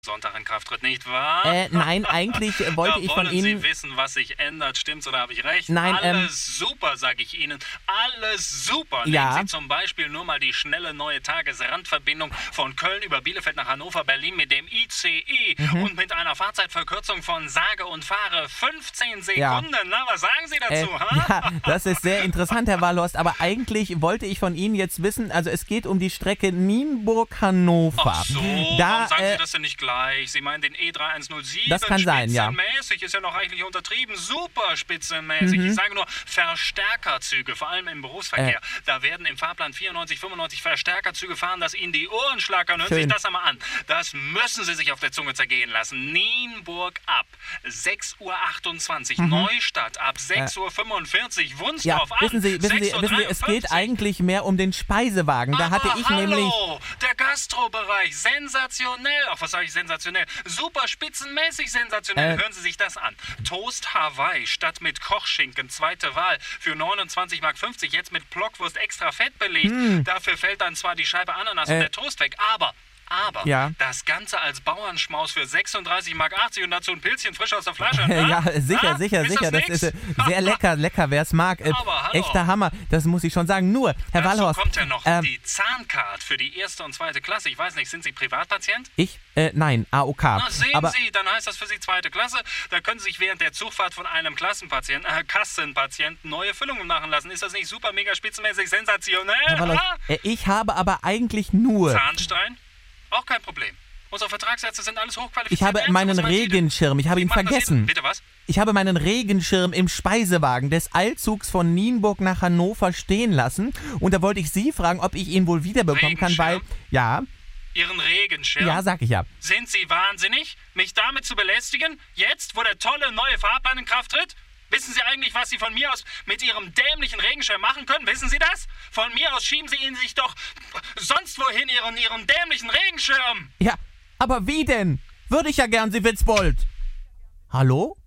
Sonntag in Kraft tritt, nicht wahr? Nein, eigentlich wollte ich von Ihnen... Wollen Sie wissen, was sich ändert? Stimmt's oder habe ich recht? Nein, alles super, sage ich Ihnen. Alles super. Ja. Nehmen Sie zum Beispiel nur mal die schnelle neue Tagesrandverbindung von Köln über Bielefeld nach Hannover, Berlin mit dem ICE und mit einer Fahrzeitverkürzung von sage und fahre 15 Sekunden. Ja. Na, was sagen Sie dazu? Ja, das ist sehr interessant, Herr Wallhorst, aber eigentlich wollte ich von Ihnen jetzt wissen, also es geht um die Strecke Nienburg-Hannover. Ach so, warum sagen Sie das denn nicht gleich? Sie meinen den E3107? Das kann sein, ja. Spitzenmäßig ist ja noch eigentlich untertrieben. Super spitzenmäßig. Ich sage nur Verstärkerzüge, vor allem im Berufsverkehr. Da werden im Fahrplan 94, 95 Verstärkerzüge fahren, dass Ihnen die Ohren schlackern. Hören Sie sich das einmal an. Das müssen Sie sich auf der Zunge zergehen lassen. Nienburg ab 6.28 Uhr. Neustadt ab 6.45 Uhr. Wunsdorf ja, ab wissen Sie, es geht eigentlich mehr um den Speisewagen. Da hatte ich nämlich... Der Gastrobereich, sensationell. Ach, was sage ich sensationell? Super spitzenmäßig sensationell. Hören Sie sich das an. Toast Hawaii statt mit Kochschinken, zweite Wahl für 29,50 Mark. Jetzt mit Blockwurst extra fett belegt. Dafür fällt dann zwar die Scheibe Ananas und der Toast weg, aber ja. Das Ganze als Bauernschmaus für 36,80 Mark und dazu ein Pilzchen frisch aus der Flasche. Ja, sicher. Das ist sehr lecker, wer es mag. Echter Hammer, das muss ich schon sagen. Nur, Herr Wallhorst... kommt ja noch die Zahncard für die erste und zweite Klasse. Ich weiß nicht, sind Sie Privatpatient? Nein, AOK. Na, sehen Sie, dann heißt das für Sie zweite Klasse. Da können Sie sich während der Zugfahrt von einem Kassenpatienten neue Füllungen machen lassen. Ist das nicht super, mega spitzenmäßig sensationell? Herr Wallhorst, ich habe aber eigentlich nur... Zahnstein? Auch kein Problem. Unsere Vertragsärzte sind alles hochqualifiziert. Ich habe meinen Regenschirm, ich habe ihn vergessen. Bitte was? Ich habe meinen Regenschirm im Speisewagen des Eilzugs von Nienburg nach Hannover stehen lassen. Und da wollte ich Sie fragen, ob ich ihn wohl wiederbekommen kann, weil... Ja. Ihren Regenschirm? Ja, sag ich ja. Sind Sie wahnsinnig, mich damit zu belästigen? Jetzt, wo der tolle neue Fahrplan in Kraft tritt? Wissen Sie eigentlich, was Sie von mir aus mit Ihrem dämlichen Regenschirm machen können? Wissen Sie das? Von mir aus schieben Sie ihn sich doch sonst wohin, Ihren dämlichen Regenschirm. Ja, aber wie denn? Würde ich ja gern, Sie Witzbold. Hallo?